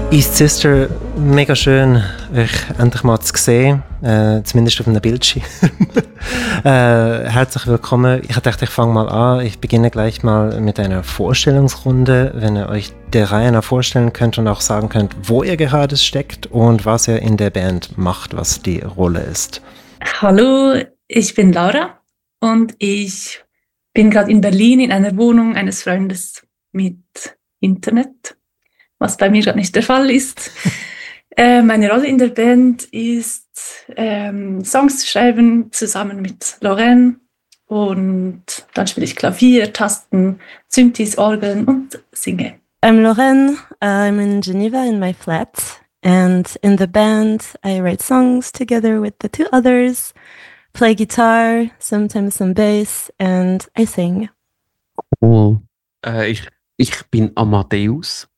East Sister, mega schön, euch endlich mal zu sehen, zumindest auf einem Bildschirm. Herzlich willkommen. Ich dachte, ich fange mal an. Ich beginne gleich mal mit einer Vorstellungsrunde, wenn ihr euch der Reihe nach vorstellen könnt und auch sagen könnt, wo ihr gerade steckt und was ihr in der Band macht, was die Rolle ist. Hallo, ich bin Laura und ich bin gerade in Berlin in einer Wohnung eines Freundes mit Internet, was bei mir gerade nicht der Fall ist. Meine Rolle in der Band ist, Songs zu schreiben, zusammen mit Lorraine. Und dann spiele ich Klavier, Tasten, Synthes, Orgeln und singe. I'm Lorraine. I'm in Geneva in my flat. And in the band, I write songs together with the two others, play guitar, sometimes some bass, and I sing. Cool. Ich bin Amadeus.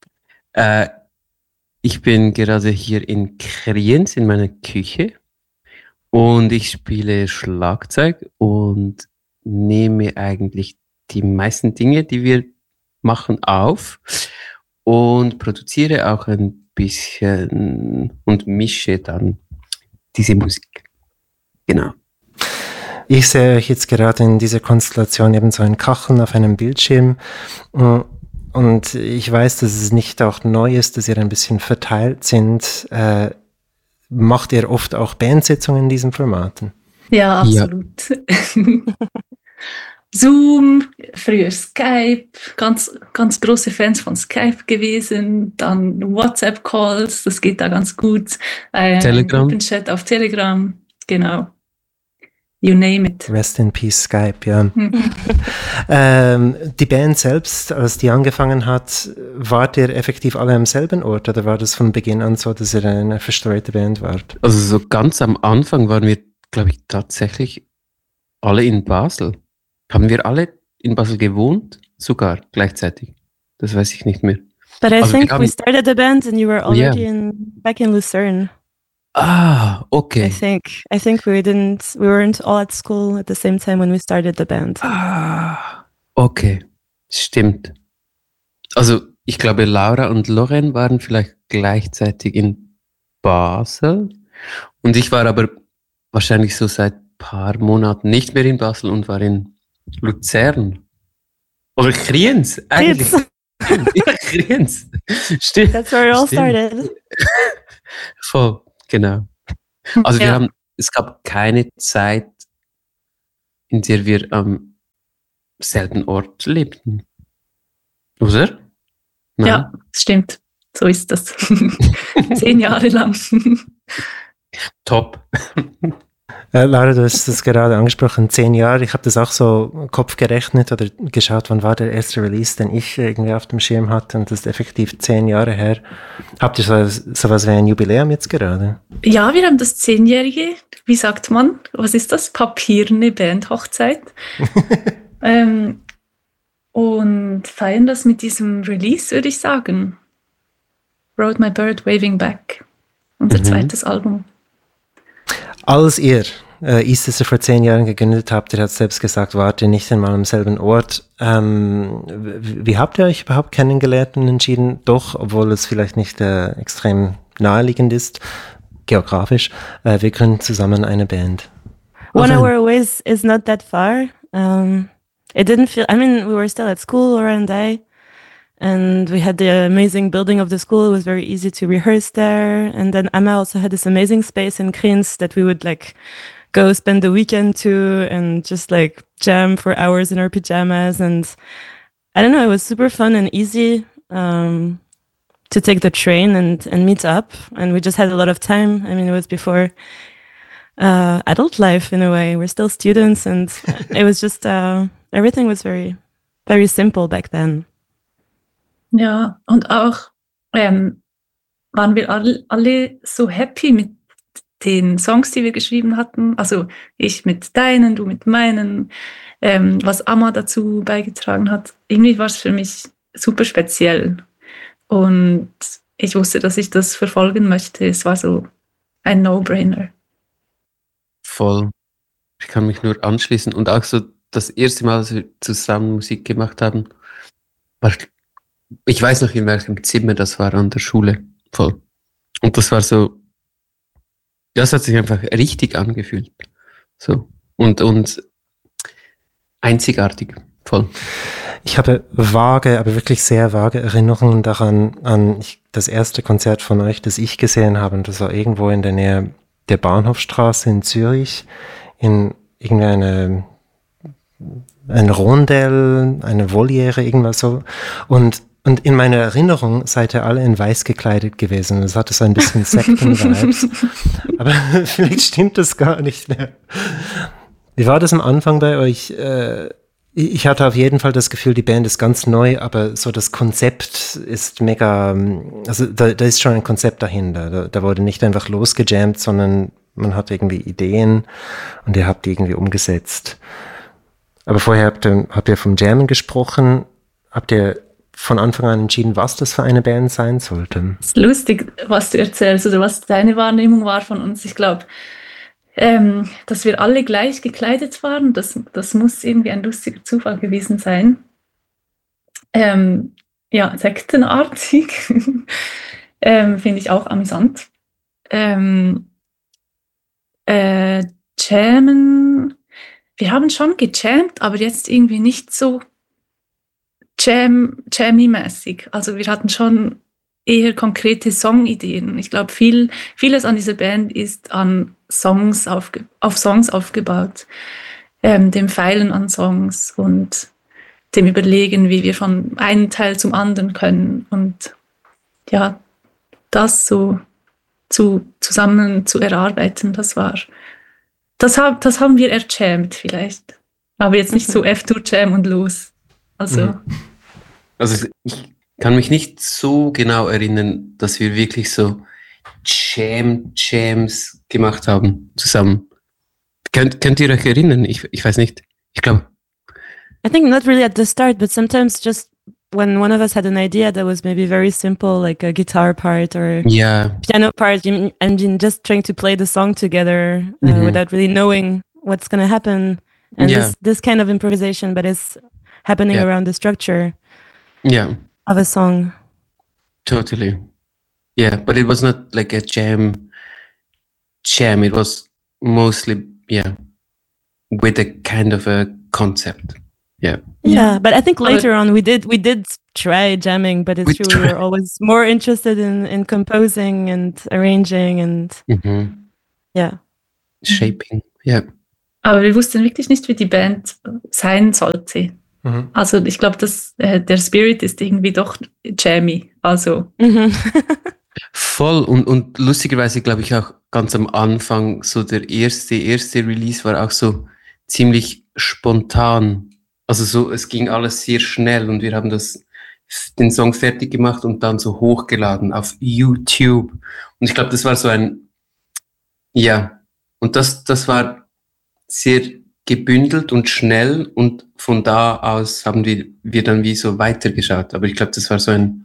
Ich bin gerade hier in Kriens in meiner Küche und ich spiele Schlagzeug und nehme eigentlich die meisten Dinge, die wir machen, auf und produziere auch ein bisschen und mische dann diese Musik. Genau. Ich sehe euch jetzt gerade in dieser Konstellation eben so ein Kacheln auf einem Bildschirm. Und ich weiß, dass es nicht auch neu ist, dass ihr ein bisschen verteilt sind. Macht ihr oft auch Bandsitzungen in diesen Formaten? Ja, absolut. Ja. Zoom, früher Skype, ganz große Fans von Skype gewesen, dann WhatsApp-Calls, das geht da ganz gut. Telegram. Gruppenchat auf Telegram, genau. You name it. Rest in peace, Skype, ja. Die Band selbst, als die angefangen hat, wart ihr effektiv alle am selben Ort oder war das von Beginn an so, dass ihr eine verstreute Band wart? Also so ganz am Anfang waren wir, glaube ich, tatsächlich alle in Basel. Haben wir alle in Basel gewohnt? Sogar gleichzeitig. Das weiß ich nicht mehr. But I think we started the band and you were already back in Lucerne. Ah, okay. I think we weren't all at school at the same time when we started the band. Ah, okay. Stimmt. Also, ich glaube, Laura und Lorraine waren vielleicht gleichzeitig in Basel und ich war aber wahrscheinlich so seit ein paar Monaten nicht mehr in Basel und war in Luzern. Oder Kriens, eigentlich. Ja, Kriens. Stimmt. That's where it all started. Voll. Genau. Also es gab keine Zeit, in der wir am selben Ort lebten. Oder? Nein? Ja, stimmt. So ist das. 10 Jahre lang. Top. Laura, du hast das gerade angesprochen, 10 Jahre. Ich habe das auch so Kopf gerechnet oder geschaut, wann war der erste Release, den ich irgendwie auf dem Schirm hatte und das ist effektiv 10 Jahre her. Habt ihr sowas wie ein Jubiläum jetzt gerade? Ja, wir haben das 10-jährige, wie sagt man, was ist das? Papierne Bandhochzeit. Und feiern das mit diesem Release, würde ich sagen. Rode My Bird Waving Back, unser zweites Album. Als ihr East Sister vor 10 Jahren gegründet habt, ihr habt selbst gesagt, wart ihr nicht einmal am selben Ort. Wie habt ihr euch überhaupt kennengelernt und entschieden, doch, obwohl es vielleicht nicht extrem naheliegend ist, geografisch, wir gründen zusammen eine Band? 1 hour away is not that far. It didn't feel, we were still at school, Laura and I. And we had the amazing building of the school. It was very easy to rehearse there. And then Amma also had this amazing space in Kriens that we would go spend the weekend to and just jam for hours in our pajamas. And I don't know, it was super fun and easy to take the train and meet up. And we just had a lot of time. It was before adult life in a way. We're still students and it was just, everything was very, very simple back then. Ja, und auch waren wir alle so happy mit den Songs, die wir geschrieben hatten. Also ich mit deinen, du mit meinen, was Amma dazu beigetragen hat. Irgendwie war es für mich super speziell. Und ich wusste, dass ich das verfolgen möchte. Es war so ein No-Brainer. Voll. Ich kann mich nur anschließen. Und auch so das erste Mal, als wir zusammen Musik gemacht haben, war, ich weiß noch, in welchem Zimmer das war an der Schule. voll. Und das war so, das hat sich einfach richtig angefühlt. So. Und einzigartig, voll. Ich habe vage, aber wirklich sehr vage Erinnerungen daran, an das erste Konzert von euch, das ich gesehen habe. Und das war irgendwo in der Nähe der Bahnhofstraße in Zürich, in irgendeine ein Rondell, eine Voliere, irgendwas so. Und in meiner Erinnerung seid ihr alle in weiß gekleidet gewesen. Das hatte so ein bisschen Sekten-Vibes. Aber vielleicht stimmt das gar nicht mehr. Wie war das am Anfang bei euch? Ich hatte auf jeden Fall das Gefühl, die Band ist ganz neu, aber so das Konzept ist mega, also da ist schon ein Konzept dahinter. Da wurde nicht einfach losgejammt, sondern man hat irgendwie Ideen und ihr habt die irgendwie umgesetzt. Aber vorher habt ihr vom Jammen gesprochen. Habt ihr von Anfang an entschieden, was das für eine Band sein sollte? Es ist lustig, was du erzählst oder was deine Wahrnehmung war von uns. Ich glaube, dass wir alle gleich gekleidet waren, das muss irgendwie ein lustiger Zufall gewesen sein. Ja, sektenartig finde ich auch amüsant. Jammen, wir haben schon gejammt, aber jetzt irgendwie nicht so Jammy-mäßig. Also wir hatten schon eher konkrete Songideen. Ich glaube, vieles an dieser Band ist an auf Songs aufgebaut. Dem Feilen an Songs und dem Überlegen, wie wir von einem Teil zum anderen können. Und ja, das so zusammen zu erarbeiten, das haben wir erjammt vielleicht. Aber jetzt nicht so F2-Jam und los. Also ich kann mich nicht so genau erinnern, dass wir wirklich so Jams gemacht haben zusammen. Könnt ihr euch erinnern? Ich weiß nicht. Ich glaube. I think not really at the start, but sometimes just when one of us had an idea that was maybe very simple, like a guitar part or piano part, and just trying to play the song together without really knowing what's going to happen. And this kind of improvisation, but it's happening around the structure of a song. Totally. Yeah, but it was not like a jam. It was mostly, with a kind of a concept. Yeah, but I think later on we did try jamming, but it's true we were always more interested in composing and arranging and shaping. Aber wir wussten wirklich nicht, wie die Band sein sollte. Also ich glaube, dass der Spirit ist irgendwie doch jammy. Also voll und lustigerweise glaube ich auch ganz am Anfang so der erste Release war auch so ziemlich spontan. Also so, es ging alles sehr schnell und wir haben den Song fertig gemacht und dann so hochgeladen auf YouTube. Und ich glaube, das war so und das war sehr gebündelt und schnell und von da aus haben wir dann wie so weitergeschaut. Aber ich glaube, das war so ein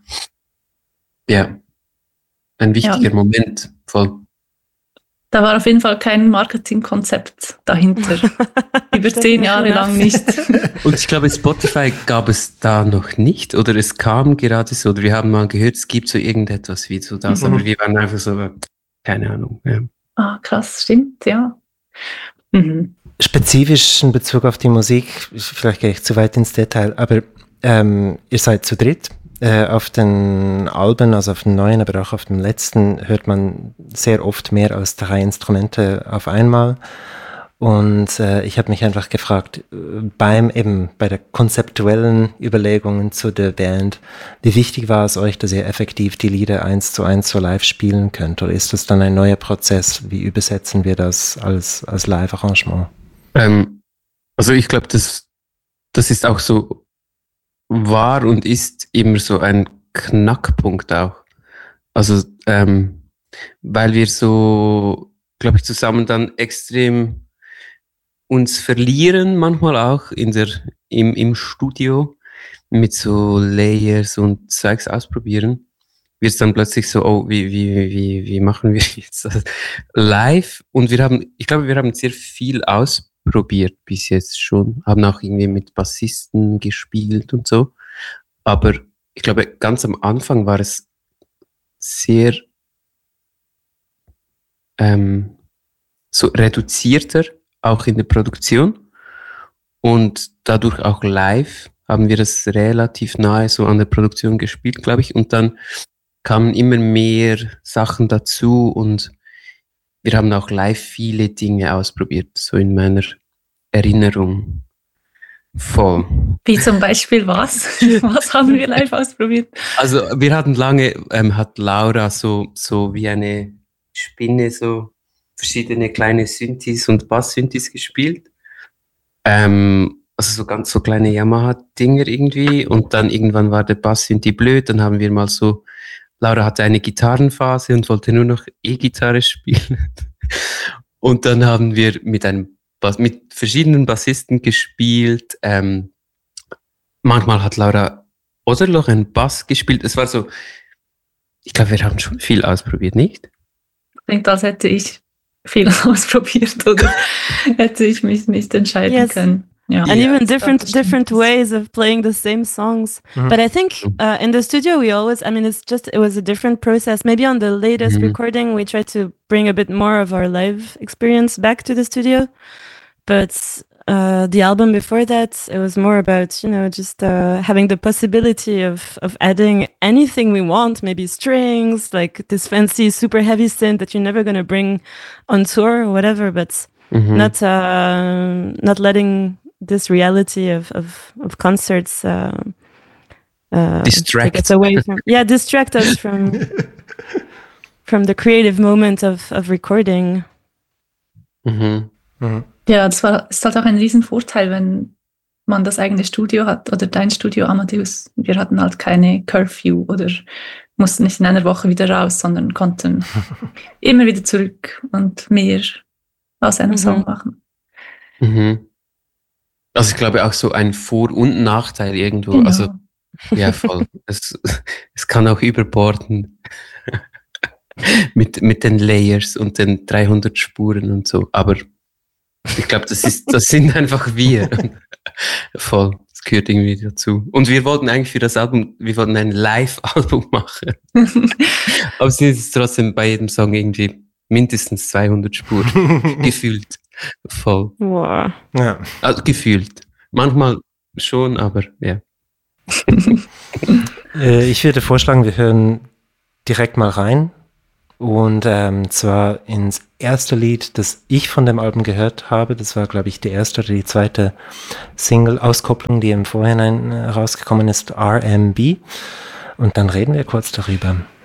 wichtiger Moment, voll. Da war auf jeden Fall kein Marketingkonzept dahinter. Über 10 Jahre lang nicht. Und ich glaube, Spotify gab es da noch nicht. Oder es kam gerade so. Oder wir haben mal gehört, es gibt so irgendetwas wie so das. Aber wir waren einfach so, keine Ahnung. Ja. Ah, krass, stimmt, ja. Spezifisch in Bezug auf die Musik, vielleicht gehe ich zu weit ins Detail, aber ihr seid zu dritt. Auf den Alben, also auf den neuen, aber auch auf dem letzten, hört man sehr oft mehr als 3 Instrumente auf einmal. Und ich habe mich einfach gefragt, bei der konzeptuellen Überlegungen zu der Band, wie wichtig war es euch, dass ihr effektiv die Lieder 1:1 so live spielen könnt? Oder ist das dann ein neuer Prozess? Wie übersetzen wir das als Live-Arrangement? Also ich glaube, das ist auch so war und ist immer so ein Knackpunkt auch. Also, weil wir so, glaube ich, zusammen dann extrem uns verlieren, manchmal auch im Studio mit so Layers und Zeugs ausprobieren, wird es dann plötzlich so, oh, wie machen wir jetzt das live? Und ich glaube, wir haben sehr viel ausprobiert bis jetzt schon, haben auch irgendwie mit Bassisten gespielt und so. Aber ich glaube, ganz am Anfang war es sehr so reduzierter, auch in der Produktion. Und dadurch auch live haben wir das relativ nahe so an der Produktion gespielt, glaube ich. Und dann kamen immer mehr Sachen dazu und wir haben auch live viele Dinge ausprobiert, so in meiner Erinnerung. Voll. Wie zum Beispiel was? Was haben wir live ausprobiert? Also wir hatten lange, hat Laura so wie eine Spinne so verschiedene kleine Synthes und Bass-Synthes gespielt. Also so ganz so kleine Yamaha-Dinger irgendwie. Und dann irgendwann war der Bass-Synthi blöd. Dann haben wir mal so, Laura hatte eine Gitarrenphase und wollte nur noch E-Gitarre spielen. Und dann haben wir mit verschiedenen Bassisten gespielt. Manchmal hat Laura oder Loren Bass gespielt. Es war so, ich glaube, wir haben schon viel ausprobiert, nicht? Klingt, als hätte ich viel ausprobiert oder hätte ich mich nicht entscheiden können. Yeah. And even different ways of playing the same songs. Mm-hmm. But I think in the studio we always, it was a different process. Maybe on the latest recording we tried to bring a bit more of our live experience back to the studio. But the album before that, it was more about, just having the possibility of adding anything we want, maybe strings, like this fancy super heavy synth that you're never going to bring on tour or whatever, but not letting this reality of concerts distract us away from distract us from the creative moment of recording. Ja, ist halt auch ein Riesenvorteil, wenn man das eigene Studio hat oder dein Studio, Amadeus. Wir hatten halt keine Curfew oder mussten nicht in einer Woche wieder raus, sondern konnten immer wieder zurück und mehr aus einem Song machen. Also ich glaube auch so ein Vor- und Nachteil irgendwo. Genau. Also ja, voll. Es kann auch überborden mit den Layers und den 300 Spuren und so. Aber ich glaube, das sind einfach wir. Voll. Das gehört irgendwie dazu. Und wir wollten eigentlich für das Album, wir wollten ein Live-Album machen. Aber es ist trotzdem bei jedem Song irgendwie mindestens 200 Spuren. Gefühlt. Voll. Wow. Ja. Also gefühlt. Manchmal schon, aber ja. Ich würde vorschlagen, wir hören direkt mal rein. Und zwar ins erste Lied, das ich von dem Album gehört habe. Das war, glaube ich, die erste oder die zweite Single-Auskopplung, die im Vorhinein rausgekommen ist, RMB. Und dann reden wir kurz darüber.